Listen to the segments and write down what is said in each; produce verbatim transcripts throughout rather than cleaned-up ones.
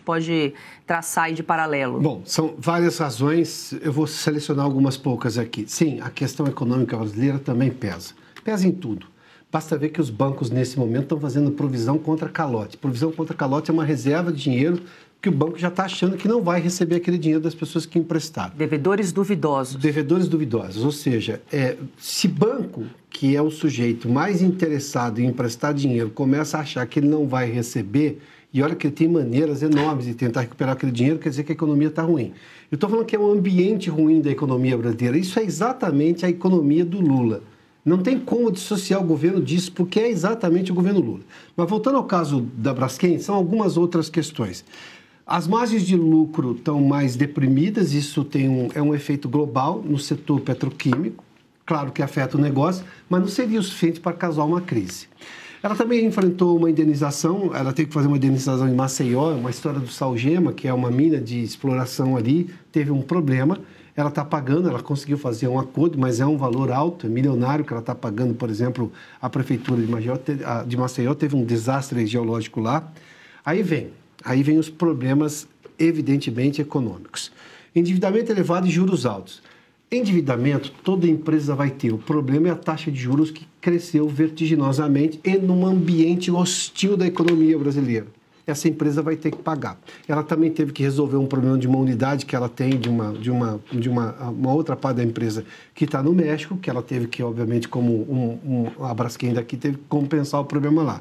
pode traçar aí de paralelo? Bom, são várias razões, eu vou selecionar algumas poucas aqui. Sim, a questão econômica brasileira também pesa. Pesa em tudo. Basta ver que os bancos, nesse momento, estão fazendo provisão contra calote. Provisão contra calote é uma reserva de dinheiro que o banco já está achando que não vai receber aquele dinheiro das pessoas que emprestaram. Devedores duvidosos. Devedores duvidosos, ou seja, é, se banco, que é o sujeito mais interessado em emprestar dinheiro, começa a achar que ele não vai receber, e olha que ele tem maneiras enormes de tentar recuperar aquele dinheiro, quer dizer que a economia está ruim. Eu estou falando que é um ambiente ruim da economia brasileira. Isso é exatamente a economia do Lula. Não tem como dissociar o governo disso, porque é exatamente o governo Lula. Mas voltando ao caso da Braskem, são algumas outras questões. As margens de lucro estão mais deprimidas, isso tem um, é um efeito global no setor petroquímico, claro que afeta o negócio, mas não seria o suficiente para causar uma crise. Ela também enfrentou uma indenização, ela teve que fazer uma indenização em Maceió, uma história do Salgema, que é uma mina de exploração ali, teve um problema. Ela está pagando, ela conseguiu fazer um acordo, mas é um valor alto, é milionário que ela está pagando. Por exemplo, a prefeitura de Maceió teve um desastre geológico lá. Aí vem, aí vem os problemas, evidentemente, econômicos. Endividamento elevado e juros altos. Endividamento, toda empresa vai ter. O problema é a taxa de juros que cresceu vertiginosamente e num ambiente hostil da economia brasileira. Essa empresa vai ter que pagar. Ela também teve que resolver um problema de uma unidade que ela tem de uma, de uma, de uma, uma outra parte da empresa que está no México, que ela teve que, obviamente, como um, um, a Braskem daqui, teve que compensar o problema lá.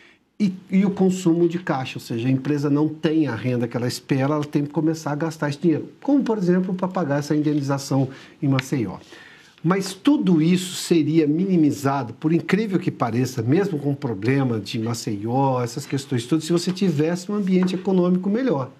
E, e o consumo de caixa, ou seja, a empresa não tem a renda que ela espera, ela tem que começar a gastar esse dinheiro, como, por exemplo, para pagar essa indenização em Maceió. Mas tudo isso seria minimizado, por incrível que pareça, mesmo com o problema de Maceió, essas questões todas, se você tivesse um ambiente econômico melhor.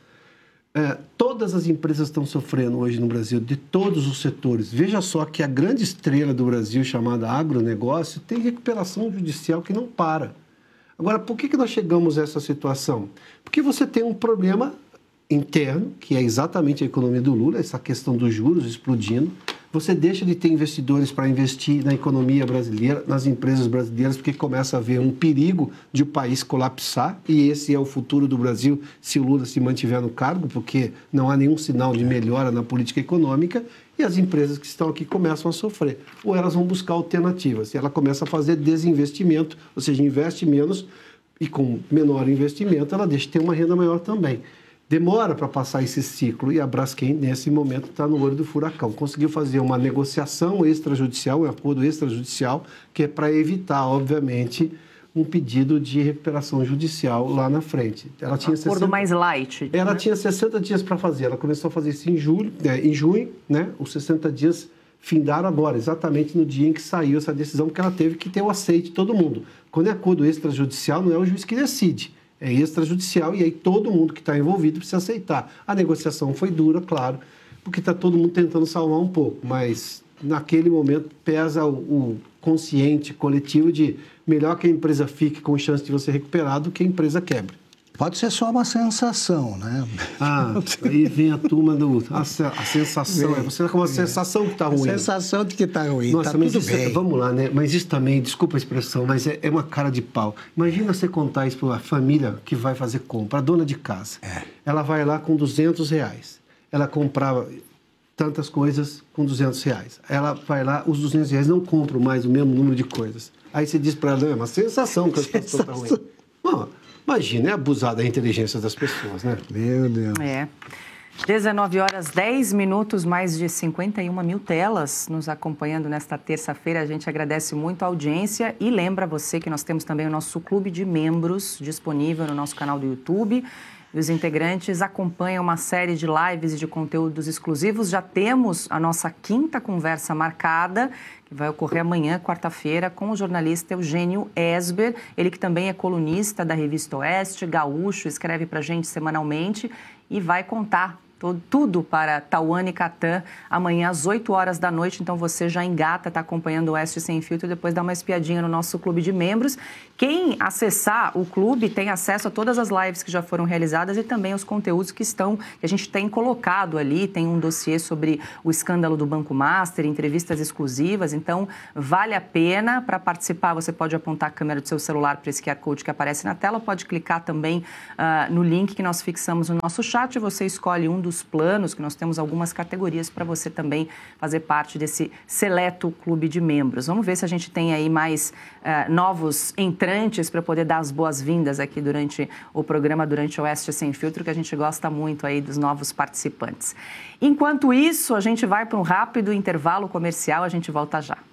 É, todas as empresas estão sofrendo hoje no Brasil, de todos os setores. Veja só que a grande estrela do Brasil, chamada agronegócio, tem recuperação judicial que não para. Agora, por que que nós chegamos a essa situação? Porque você tem um problema interno, que é exatamente a economia do Lula, essa questão dos juros explodindo. Você deixa de ter investidores para investir na economia brasileira, nas empresas brasileiras, porque começa a haver um perigo de o país colapsar, e esse é o futuro do Brasil se o Lula se mantiver no cargo, porque não há nenhum sinal de melhora na política econômica, e as empresas que estão aqui começam a sofrer. Ou elas vão buscar alternativas, e ela começa a fazer desinvestimento, ou seja, investe menos, e com menor investimento ela deixa de ter uma renda maior também. Demora para passar esse ciclo e a Braskem, nesse momento, está no olho do furacão. Conseguiu fazer uma negociação extrajudicial, um acordo extrajudicial, que é para evitar, obviamente, um pedido de recuperação judicial lá na frente. Ela tinha acordo sessenta... mais light. Ela né? tinha sessenta dias para fazer. Ela começou a fazer isso em, julho, é, em junho, né? Os sessenta dias findaram agora, exatamente no dia em que saiu essa decisão, porque ela teve que ter o aceite de todo mundo. Quando é acordo extrajudicial, não é o juiz que decide. É extrajudicial e aí todo mundo que está envolvido precisa aceitar. A negociação foi dura, claro, porque está todo mundo tentando salvar um pouco, mas naquele momento pesa o, o consciente coletivo de melhor que a empresa fique com chance de você recuperar do que a empresa quebre. Pode ser só uma sensação, né? Ah, aí vem a turma do... A, a sensação, é você com uma sensação que está ruim. A sensação de que está ruim, Nossa, tá mas tudo isso, bem. Vamos lá, né? Mas isso também, desculpa a expressão, mas é, é uma cara de pau. Imagina você contar isso para uma família que vai fazer compra, a dona de casa. É. Ela vai lá com duzentos reais. Ela comprava tantas coisas com duzentos reais. Ela vai lá, os duzentos reais não compram mais o mesmo número de coisas. Aí você diz para ela, não, é uma sensação que a situação está ruim. Bom, imagina, é abusar da inteligência das pessoas, né? Meu Deus. É. dezenove horas, dez minutos, mais de cinquenta e uma mil telas nos acompanhando nesta terça-feira. A gente agradece muito a audiência e lembra você que nós temos também o nosso clube de membros disponível no nosso canal do YouTube. E os integrantes acompanham uma série de lives e de conteúdos exclusivos. Já temos a nossa quinta conversa marcada, que vai ocorrer amanhã, quarta-feira, com o jornalista Eugênio Esber. Ele que também é colunista da Revista Oeste, gaúcho, escreve para a gente semanalmente e vai contar tudo para Tauane e Catan, amanhã às oito horas da noite. Então você já engata, está acompanhando o Oeste Sem Filtro e depois dá uma espiadinha no nosso clube de membros. Quem acessar o clube tem acesso a todas as lives que já foram realizadas e também os conteúdos que estão, que a gente tem colocado ali. Tem um dossiê sobre o escândalo do Banco Master, entrevistas exclusivas. Então vale a pena. Para participar, você pode apontar a câmera do seu celular para esse Q R Code que aparece na tela, pode clicar também uh, no link que nós fixamos no nosso chat. Você escolhe um dos planos, que nós temos algumas categorias para você também fazer parte desse seleto clube de membros. Vamos ver se a gente tem aí mais uh, novos entrantes para poder dar as boas-vindas aqui durante o programa, durante o Oeste Sem Filtro, que a gente gosta muito aí dos novos participantes. Enquanto isso, a gente vai para um rápido intervalo comercial, a gente volta já.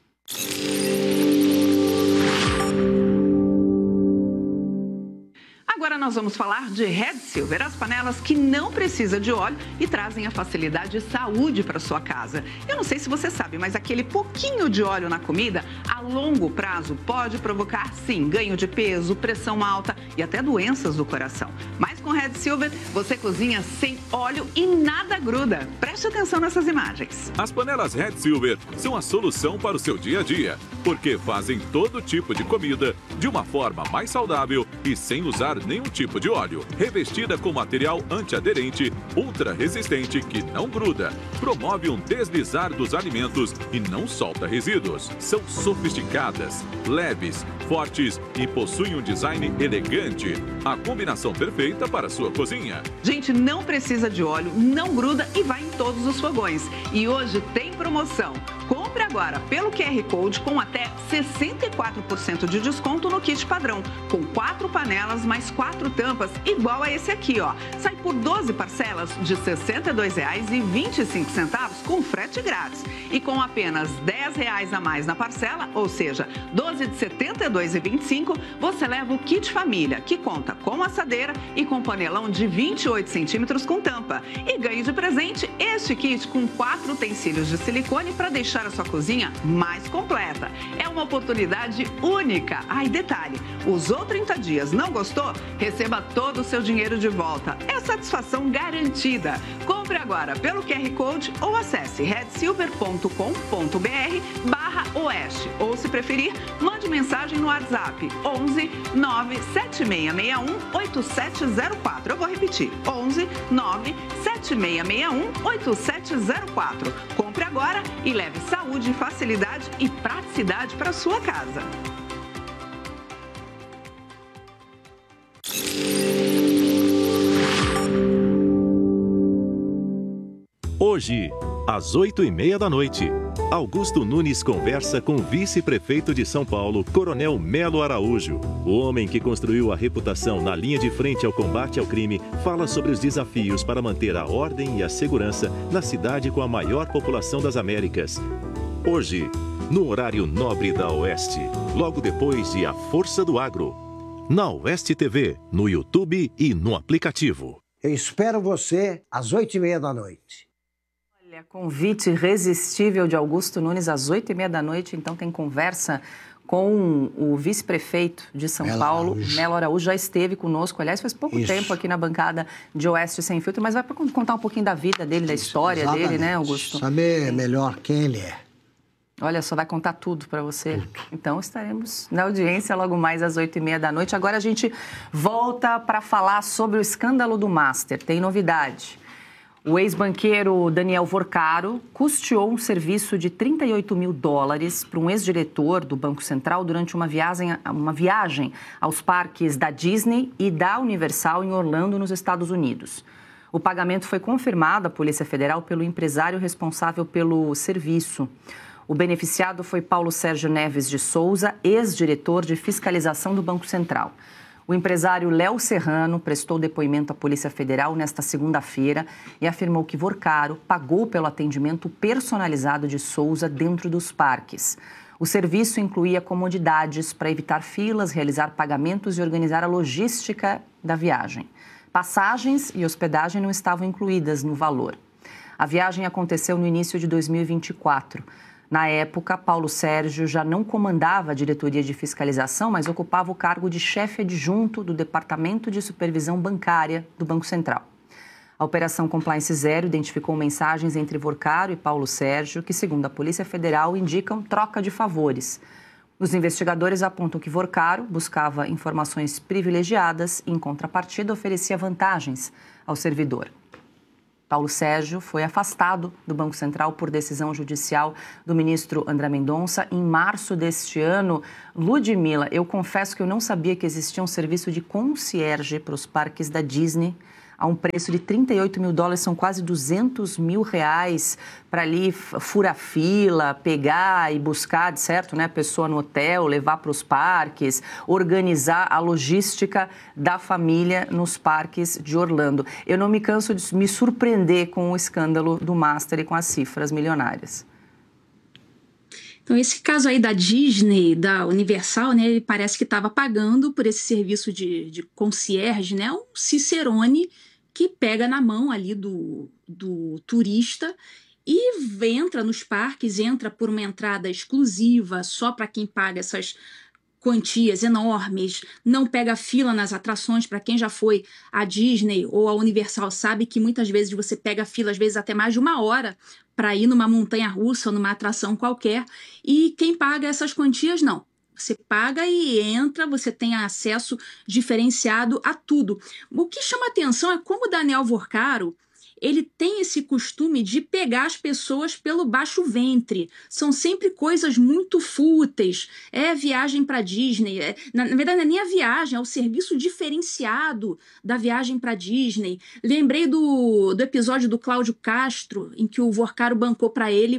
Agora nós vamos falar de Red Silver, as panelas que não precisam de óleo e trazem a facilidade e saúde para sua casa. Eu não sei se você sabe, mas aquele pouquinho de óleo na comida, a longo prazo, pode provocar, sim, ganho de peso, pressão alta e até doenças do coração. Mas com Red Silver, você cozinha sem óleo e nada gruda. Preste atenção nessas imagens. As panelas Red Silver são a solução para o seu dia a dia, porque fazem todo tipo de comida de uma forma mais saudável e sem usar nenhum tipo de óleo. Revestida com material antiaderente, ultra resistente que não gruda, promove um deslizar dos alimentos e não solta resíduos. São sofisticadas, leves, fortes e possuem um design elegante. A combinação perfeita para a sua cozinha. Gente, não precisa de óleo, não gruda e vai em todos os fogões. E hoje tem promoção. Compre agora pelo Q R Code com até sessenta e quatro por cento de desconto no kit padrão, com quatro panelas mais quatro tampas, igual a esse aqui, ó. Sai por doze parcelas de sessenta e dois reais e vinte e cinco centavos com frete grátis. E com apenas dez reais a mais na parcela, ou seja, doze de setenta e dois reais e vinte e cinco centavos, você leva o kit família, que conta com assadeira e com panelão de vinte e oito centímetros com tampa. E ganhe de presente este kit com quatro utensílios de silicone para deixar a sua cozinha mais completa. É uma oportunidade única. Ai, detalhe, usou trinta dias, não gostou? Receba todo o seu dinheiro de volta. É satisfação garantida. Compre agora pelo Q R Code ou acesse red silver ponto com ponto b r barra oeste. Ou, se preferir, mande mensagem no WhatsApp onze nove sete seis seis um oito sete zero quatro. Eu vou repetir, onze nove sete seis seis um oito sete zero quatro. Compre agora e leve saúde, facilidade e praticidade para sua casa. Hoje, às oito e meia da noite, Augusto Nunes conversa com o vice-prefeito de São Paulo, Coronel Melo Araújo. O homem que construiu a reputação na linha de frente ao combate ao crime fala sobre os desafios para manter a ordem e a segurança na cidade com a maior população das Américas. Hoje, no horário nobre da Oeste, logo depois de A Força do Agro. Na Oeste T V, no YouTube e no aplicativo. Eu espero você às oito e meia da noite. Olha, convite irresistível de Augusto Nunes às oito e meia da noite. Então tem conversa com o vice-prefeito de São Melo Paulo, Araújo. Melo Araújo, já esteve conosco, aliás, faz pouco Isso. tempo aqui na bancada de Oeste Sem Filtro, mas vai para contar um pouquinho da vida dele, da história Exatamente. dele, né, Augusto? Saber melhor quem ele é. Olha, só vai contar tudo para você. Tudo. Então, estaremos na audiência logo mais às oito e meia da noite. Agora a gente volta para falar sobre o escândalo do Master. Tem novidade. O ex-banqueiro Daniel Vorcaro custeou um serviço de trinta e oito mil dólares para um ex-diretor do Banco Central durante uma viagem, uma viagem aos parques da Disney e da Universal em Orlando, nos Estados Unidos. O pagamento foi confirmado à Polícia Federal pelo empresário responsável pelo serviço. O beneficiado foi Paulo Sérgio Neves de Souza, ex-diretor de fiscalização do Banco Central. O empresário Léo Serrano prestou depoimento à Polícia Federal nesta segunda-feira e afirmou que Vorcaro pagou pelo atendimento personalizado de Souza dentro dos parques. O serviço incluía comodidades para evitar filas, realizar pagamentos e organizar a logística da viagem. Passagens e hospedagem não estavam incluídas no valor. A viagem aconteceu no início de dois mil e vinte e quatro. Na época, Paulo Sérgio já não comandava a diretoria de fiscalização, mas ocupava o cargo de chefe adjunto do Departamento de Supervisão Bancária do Banco Central. A Operação Compliance Zero identificou mensagens entre Vorcaro e Paulo Sérgio que, segundo a Polícia Federal, indicam troca de favores. Os investigadores apontam que Vorcaro buscava informações privilegiadas e, em contrapartida, oferecia vantagens ao servidor. Paulo Sérgio foi afastado do Banco Central por decisão judicial do ministro André Mendonça em março deste ano. Ludmila, eu confesso que eu não sabia que existia um serviço de concierge para os parques da Disney a um preço de trinta e oito mil dólares, são quase duzentos mil reais para ali furar fila, pegar e buscar, certo, né, a pessoa no hotel, levar para os parques, organizar a logística da família nos parques de Orlando. Eu não me canso de me surpreender com o escândalo do Master e com as cifras milionárias. Então, esse caso aí da Disney, da Universal, né, ele parece que estava pagando por esse serviço de, de concierge, né, um cicerone que pega na mão ali do, do turista e entra nos parques, entra por uma entrada exclusiva só para quem paga essas quantias enormes, não pega fila nas atrações. Para quem já foi à Disney ou à Universal sabe que muitas vezes você pega fila, às vezes até mais de uma hora, para ir numa montanha-russa ou numa atração qualquer, e quem paga essas quantias, não. Você paga e entra, você tem acesso diferenciado a tudo. O que chama atenção é como o Daniel Vorcaro, ele tem esse costume de pegar as pessoas pelo baixo ventre. São sempre coisas muito fúteis. É viagem para Disney. É, na, na verdade, não é nem a viagem, é o serviço diferenciado da viagem para Disney. Lembrei do, do episódio do Cláudio Castro, em que o Vorcaro bancou para ele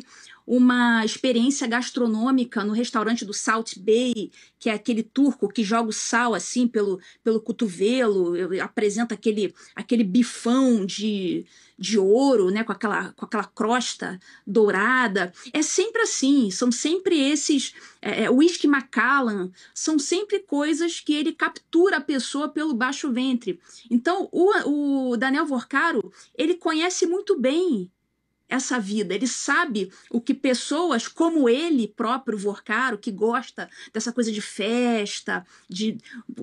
uma experiência gastronômica no restaurante do Salt Bay, que é aquele turco que joga o sal assim pelo, pelo cotovelo, apresenta aquele, aquele bifão de, de ouro, né, com aquela, com aquela crosta dourada. É sempre assim, são sempre esses... É, whisky Macallan, são sempre coisas que ele captura a pessoa pelo baixo ventre. Então, o, o Daniel Vorcaro, ele conhece muito bem essa vida, ele sabe o que pessoas como ele próprio, Vorcaro, que gosta dessa coisa de festa, de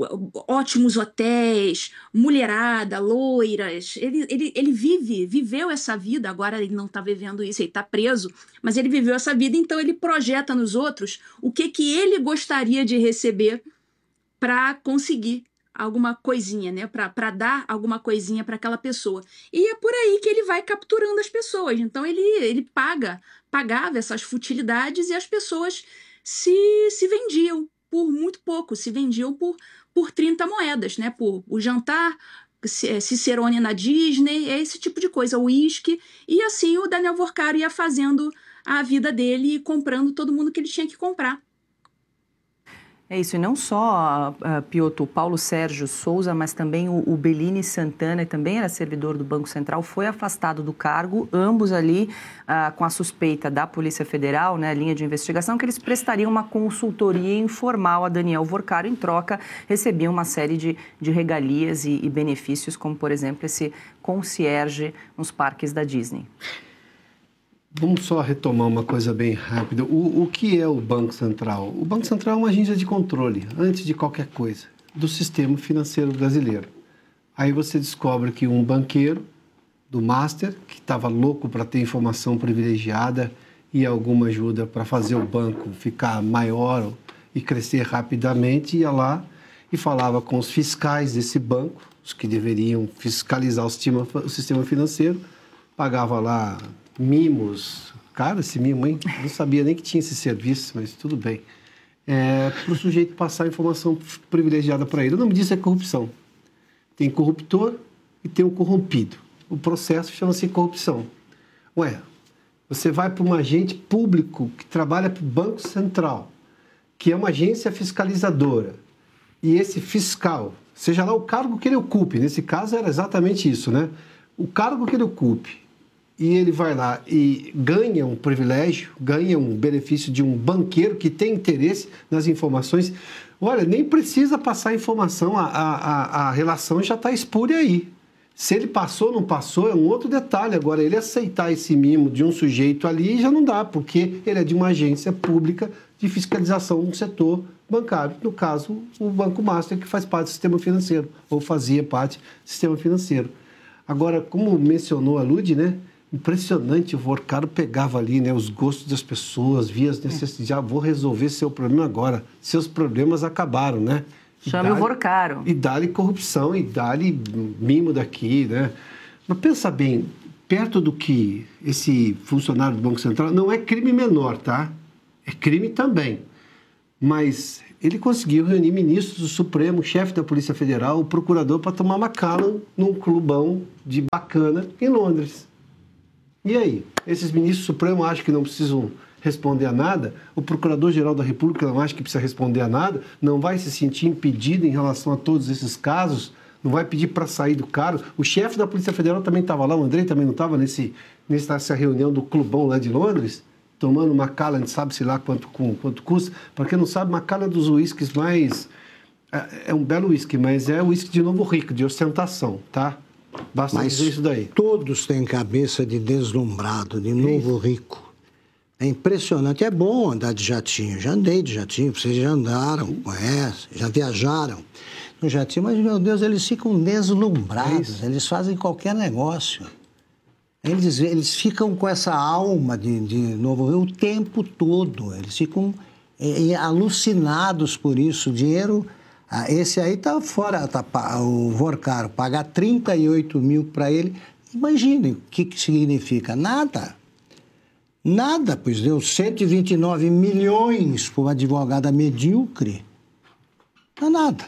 ótimos hotéis, mulherada, loiras, ele, ele, ele vive, viveu essa vida, agora ele não está vivendo isso, ele está preso, mas ele viveu essa vida, então ele projeta nos outros o que, que ele gostaria de receber para conseguir alguma coisinha, né, para dar alguma coisinha para aquela pessoa. E é por aí que ele vai capturando as pessoas. Então ele, ele paga, pagava essas futilidades e as pessoas se, se vendiam por muito pouco, se vendiam por, por trinta moedas, né, por o jantar, Cicerone na Disney, é esse tipo de coisa, uísque, e assim o Daniel Vorcaro ia fazendo a vida dele e comprando todo mundo que ele tinha que comprar. É isso, e não só, uh, Piotr, o Paulo Sérgio Souza, mas também o, o Bellini Santana, que também era servidor do Banco Central, foi afastado do cargo, ambos ali uh, com a suspeita da Polícia Federal, né, linha de investigação, que eles prestariam uma consultoria informal a Daniel Vorcaro, em troca recebiam uma série de, de regalias e, e benefícios, como, por exemplo, esse concierge nos parques da Disney. Vamos só retomar uma coisa bem rápida. O, o que é o Banco Central? O Banco Central é uma agência de controle, antes de qualquer coisa, do sistema financeiro brasileiro. Aí você descobre que um banqueiro do Master, que estava louco para ter informação privilegiada e alguma ajuda para fazer o banco ficar maior e crescer rapidamente, ia lá e falava com os fiscais desse banco, os que deveriam fiscalizar o sistema, o sistema financeiro, pagava lá mimos, cara, esse mimo, hein? Não sabia nem que tinha esse serviço, mas tudo bem. É, para o sujeito passar informação privilegiada para ele. O nome disso é corrupção. Tem corruptor e tem o corrompido. O processo chama-se corrupção. Ué, você vai para um agente público que trabalha para o Banco Central, que é uma agência fiscalizadora, e esse fiscal, seja lá o cargo que ele ocupe, nesse caso era exatamente isso, né? O cargo que ele ocupe, e ele vai lá e ganha um privilégio, ganha um benefício de um banqueiro que tem interesse nas informações. Olha, nem precisa passar informação, a, a, a relação já está espúria aí. Se ele passou ou não passou é um outro detalhe. Agora, ele aceitar esse mimo de um sujeito ali já não dá, porque ele é de uma agência pública de fiscalização no setor bancário. No caso, o Banco Master, que faz parte do sistema financeiro, ou fazia parte do sistema financeiro. Agora, como mencionou a Lud, né? Impressionante, o Vorcaro pegava ali, né, os gostos das pessoas, via as necessidades, ah, vou resolver seu problema agora. Seus problemas acabaram, né? Chame o Vorcaro. E dá-lhe corrupção, e dá-lhe mimo daqui, né? Mas pensa bem, perto do que esse funcionário do Banco Central, não é crime menor, tá? É crime também. Mas ele conseguiu reunir ministros do Supremo, chefe da Polícia Federal, o procurador, para tomar Macallan num clubão de bacana em Londres. E aí? Esses ministros do Supremo acham que não precisam responder a nada? O Procurador-Geral da República não acha que precisa responder a nada? Não vai se sentir impedido em relação a todos esses casos? Não vai pedir para sair do cargo? O chefe da Polícia Federal também estava lá, o Andrei também não estava nesse, nessa reunião do clubão lá de Londres, tomando Macallan, sabe-se lá quanto, quanto custa. Para quem não sabe, Macallan é dos uísques mais... É, é um belo uísque, mas é uísque de novo rico, de ostentação, tá? Basta Mas dizer isso daí. Todos têm cabeça de deslumbrado, de novo rico. É impressionante. É bom andar de jatinho. Já andei de jatinho, vocês já andaram, conhecem, já viajaram no jatinho. Mas, meu Deus, eles ficam deslumbrados. É eles fazem qualquer negócio. Eles, eles ficam com essa alma de, de novo rico o tempo todo. Eles ficam é, alucinados por isso. O dinheiro... Ah, esse aí tá fora, tá, o Vorcaro, pagar trinta e oito mil para ele. Imaginem o que, que significa. Nada. Nada, pois deu cento e vinte e nove milhões para uma advogada medíocre. Não é nada.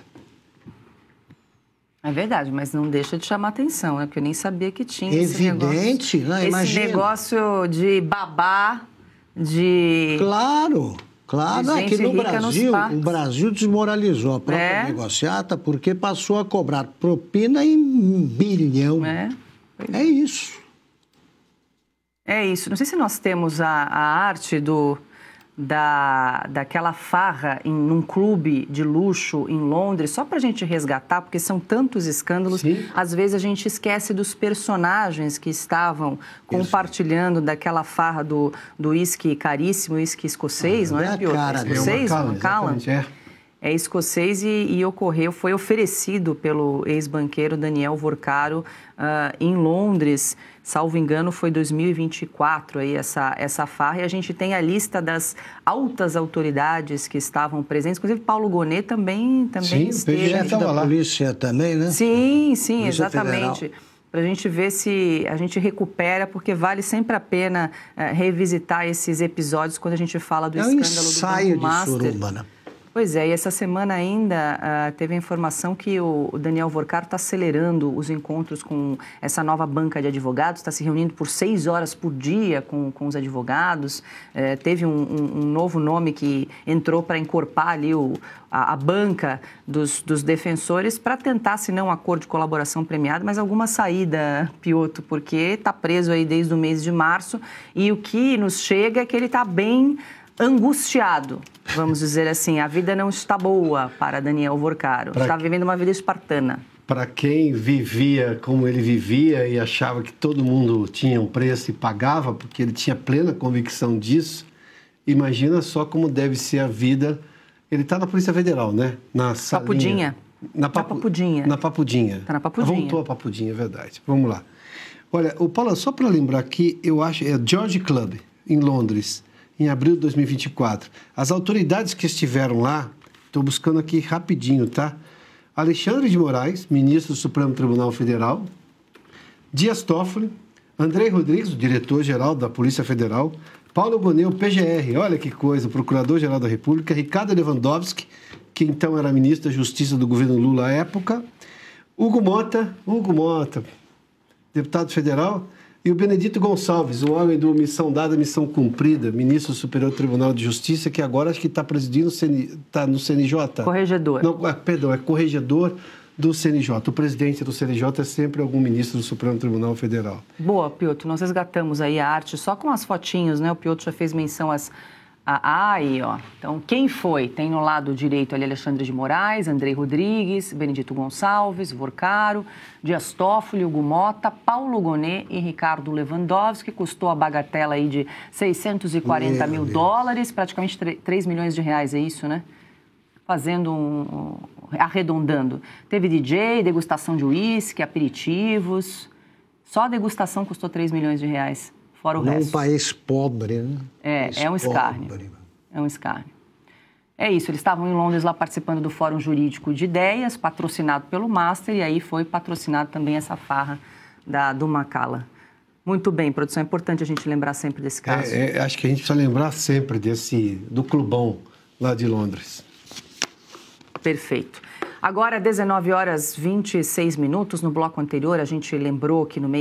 É verdade, mas não deixa de chamar atenção, né? Porque eu nem sabia que tinha Evidente, esse negócio. não, esse imagina. negócio de babá, de... Claro. Claro, aqui no Brasil, o Brasil desmoralizou a própria é. negociata porque passou a cobrar propina em bilhão. É, é isso. É isso. Não sei se nós temos a, a arte do, da, daquela farra em um clube de luxo em Londres, só para a gente resgatar, porque são tantos escândalos. Sim. Às vezes a gente esquece dos personagens que estavam compartilhando isso. daquela farra do uísque caríssimo, uísque escocês, ah, não é, Piotr? Cara, é escocês, é Macallan. É. é escocês e, e ocorreu, foi oferecido pelo ex-banqueiro Daniel Vorcaro uh, em Londres. Salvo engano, foi dois mil e vinte e quatro aí essa, essa farra. E a gente tem a lista das altas autoridades que estavam presentes. Inclusive, Paulo Gonet também, também sim, esteve. Sim, o chefe da polícia também, né? Sim, sim, polícia exatamente. Para a gente ver se a gente recupera, porque vale sempre a pena uh, revisitar esses episódios quando a gente fala do é um escândalo do ensaio Banco Master. De suruba, né? Pois é, e essa semana ainda uh, teve a informação que o Daniel Vorcaro está acelerando os encontros com essa nova banca de advogados, está se reunindo por seis horas por dia com, com os advogados. Uh, teve um, um, um novo nome que entrou para encorpar ali o, a, a banca dos, dos defensores para tentar, se não um acordo de colaboração premiado, mas alguma saída, Piotr, porque está preso aí desde o mês de março e o que nos chega é que ele está bem angustiado, vamos dizer assim. A vida não está boa para Daniel Vorcaro. Pra está vivendo uma vida espartana. Para quem vivia como ele vivia e achava que todo mundo tinha um preço e pagava, porque ele tinha plena convicção disso, imagina só como deve ser a vida. Ele está na Polícia Federal, né? Na salinha. Papudinha. Na, papu... na Papudinha. Na Papudinha. Está na Papudinha. Voltou a Papudinha, é verdade. Vamos lá. Olha, o Paulo, só para lembrar aqui, eu acho, é George Club, em Londres, em abril de dois mil e vinte e quatro. As autoridades que estiveram lá, estou buscando aqui rapidinho, tá? Alexandre de Moraes, ministro do Supremo Tribunal Federal, Dias Toffoli, Andrei Rodrigues, o diretor-geral da Polícia Federal, Paulo Gonet, o P G R, olha que coisa, o Procurador-Geral da República, Ricardo Lewandowski, que então era ministro da Justiça do governo Lula à época, Hugo Mota, Hugo Mota, deputado federal, e o Benedito Gonçalves, o homem do Missão Dada, Missão Cumprida, ministro do Superior Tribunal de Justiça, que agora acho que está presidindo, está no C N J. Corregedor. Não, é, perdão, é corregedor do C N J. O presidente do C N J é sempre algum ministro do Supremo Tribunal Federal. Boa, Piotr. Nós resgatamos aí a arte só com as fotinhos, né? O Piotr já fez menção às... Ah, aí, ó. Então, quem foi? Tem no lado direito ali Alexandre de Moraes, Andrei Rodrigues, Benedito Gonçalves, Vorcaro, Dias Toffoli, Hugo Mota, Paulo Gonet e Ricardo Lewandowski, custou a bagatela aí de seiscentos e quarenta mil dólares, praticamente três milhões de reais, é isso, né? Fazendo um... arredondando. Teve D J, degustação de uísque, aperitivos... Só a degustação custou três milhões de reais, fora o Num resto. Um país pobre, né? É, país é um escárnio. pobre. É um escárnio. É isso, eles estavam em Londres lá participando do Fórum Jurídico de Ideias, patrocinado pelo Master, e aí foi patrocinado também essa farra da, do Macala. Muito bem, produção, é importante a gente lembrar sempre desse caso. É, é, acho que a gente precisa lembrar sempre desse, do clubão lá de Londres. Perfeito. Agora, dezenove horas e vinte e seis minutos, no bloco anterior, a gente lembrou que no meio